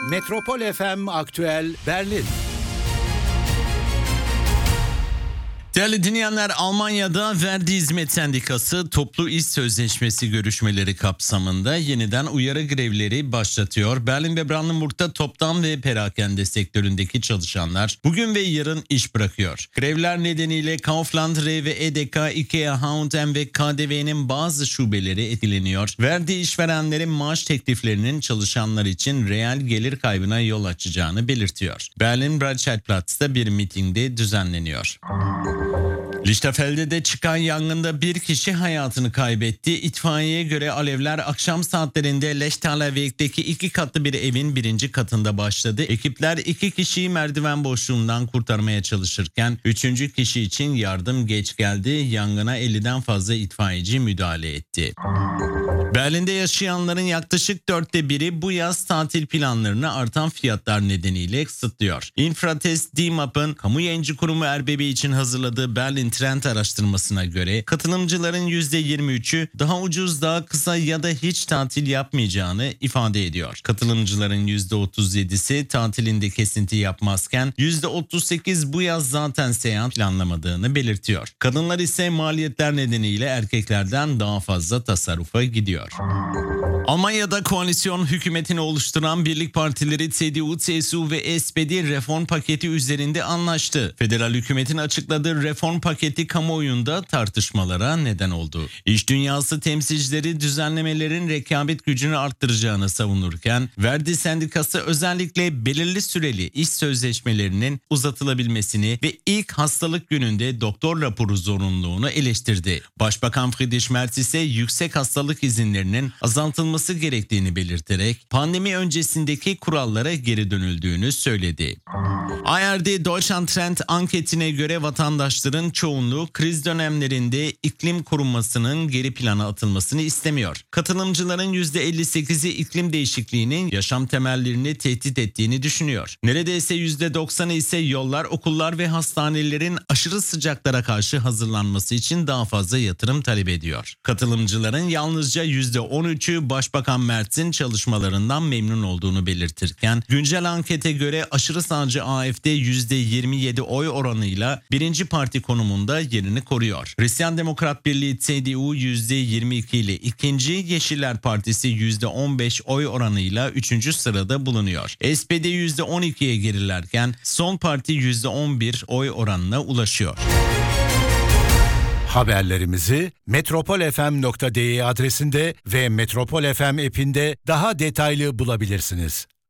Metropol FM Aktüel Berlin. Değerli dinleyenler, Almanya'da Verdi Hizmet Sendikası toplu iş sözleşmesi görüşmeleri kapsamında yeniden uyarı grevleri başlatıyor. Berlin ve Brandenburg'da toptan ve perakende sektöründeki çalışanlar bugün ve yarın iş bırakıyor. Grevler nedeniyle Kaufland, Rewe ve Edeka, Ikea, H&M ve KDV'nin bazı şubeleri etkileniyor. Verdi işverenlerin maaş tekliflerinin çalışanlar için reel gelir kaybına yol açacağını belirtiyor. Berlin Breitscheidplatz'ta bir mitingde düzenleniyor. Lichterfelde'de çıkan yangında bir kişi hayatını kaybetti. İtfaiyeye göre alevler akşam saatlerinde Lechtalerweg'deki 2 katlı bir evin 1. katında başladı. Ekipler 2 kişiyi merdiven boşluğundan kurtarmaya çalışırken 3. kişi için yardım geç geldi. Yangına 50'den fazla itfaiyeci müdahale etti. Berlin'de yaşayanların yaklaşık 1/4'ü bu yaz tatil planlarını artan fiyatlar nedeniyle kısıtlıyor. Infratest DİMAP'ın kamu yayıncı kurumu RBB için hazırladığı Berlin Trend araştırmasına göre katılımcıların %23'ü daha ucuz, daha kısa ya da hiç tatil yapmayacağını ifade ediyor. Katılımcıların %37'si tatilinde kesinti yapmazken %38 bu yaz zaten seyahat planlamadığını belirtiyor. Kadınlar ise maliyetler nedeniyle erkeklerden daha fazla tasarrufa gidiyor. Almanya'da koalisyon hükümetini oluşturan birlik partileri CDU, CSU ve SPD reform paketi üzerinde anlaştı. Federal hükümetin açıkladığı reform paketi kamuoyunda tartışmalara neden oldu. İş dünyası temsilcileri düzenlemelerin rekabet gücünü arttıracağını savunurken Verdi Sendikası özellikle belirli süreli iş sözleşmelerinin uzatılabilmesini ve ilk hastalık gününde doktor raporu zorunluluğunu eleştirdi. Başbakan Friedrich Merz ise yüksek hastalık izinlerinin azaltılması gerektiğini belirterek pandemi öncesindeki kurallara geri dönüldüğünü söyledi. ARD Deutschland Trend anketine göre vatandaşların çoğunluğu kriz dönemlerinde iklim korunmasının geri plana atılmasını istemiyor. Katılımcıların %58'i iklim değişikliğinin yaşam temellerini tehdit ettiğini düşünüyor. Neredeyse %90'ı ise yollar, okullar ve hastanelerin aşırı sıcaklara karşı hazırlanması için daha fazla yatırım talep ediyor. Katılımcıların yalnızca %13'ü Başbakan Merz'in çalışmalarından memnun olduğunu belirtirken güncel ankete göre aşırı sağcı AfD %27 oy oranıyla birinci parti konumunda yerini koruyor. Hristiyan Demokrat Birliği CDU %22 ile ikinci, Yeşiller Partisi %15 oy oranıyla 3. sırada bulunuyor. SPD %12'ye gerilerken Sol Parti %11 oy oranına ulaşıyor. Haberlerimizi metropolfm.de adresinde ve Metropol FM app'inde daha detaylı bulabilirsiniz.